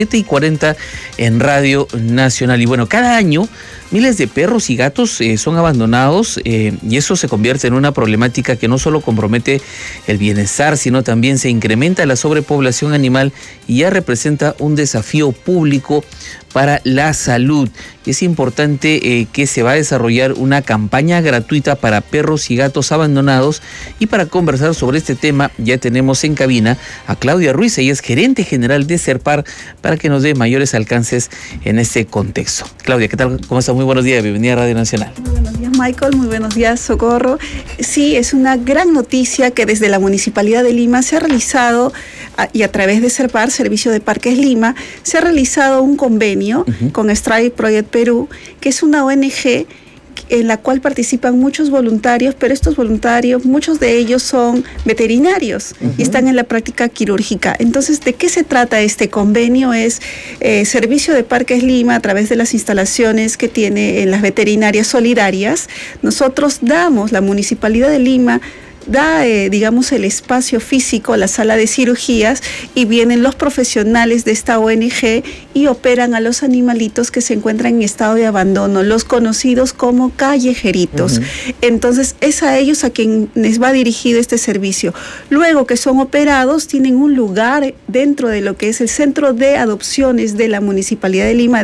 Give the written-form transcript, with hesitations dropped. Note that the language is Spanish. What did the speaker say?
7:40 en Radio Nacional. Y bueno, cada año miles de perros y gatos son abandonados y eso se convierte en una problemática que no solo compromete el bienestar, sino también se incrementa la sobrepoblación animal y ya representa un desafío público para la salud. Es importante que se va a desarrollar una campaña gratuita para perros y gatos abandonados, y para conversar sobre este tema ya tenemos en cabina a Claudia Ruiz. Ella es gerente general de CERPAR, para que nos dé mayores alcances en este contexto. Claudia, ¿qué tal? ¿Cómo estás? Muy buenos días, bienvenida a Radio Nacional. Muy buenos días, Michael, muy buenos días, Socorro. Sí, es una gran noticia que desde la Municipalidad de Lima se ha realizado, y a través de CERPAR, Servicio de Parques Lima, se ha realizado un convenio con Stripe Project Perú, que es una ONG en la cual participan muchos voluntarios, pero estos voluntarios, muchos de ellos son veterinarios y están en la práctica quirúrgica. Entonces, ¿de qué se trata este convenio? Es Servicio de Parques Lima, a través de las instalaciones que tiene en las veterinarias solidarias. Nosotros damos, la Municipalidad de Lima da, digamos, el espacio físico, la sala de cirugías, y vienen los profesionales de esta ONG y operan a los animalitos que se encuentran en estado de abandono, los conocidos como callejeritos. Entonces, es a ellos a quienes va dirigido este servicio. Luego que son operados, tienen un lugar dentro de lo que es el Centro de Adopciones de la Municipalidad de Lima,